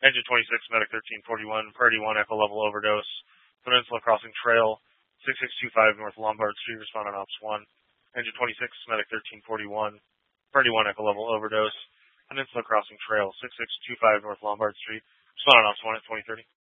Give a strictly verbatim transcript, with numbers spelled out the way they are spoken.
Engine twenty-six, Medic thirteen forty-one, Purdy one, Echo Level Overdose, Peninsula Crossing Trail, six six two five North Lombard Street, respond on Ops one. Engine twenty-six, Medic thirteen forty-one, Purdy one, Echo Level Overdose, Peninsula Crossing Trail, six six two five North Lombard Street, respond on Ops one at twenty thirty.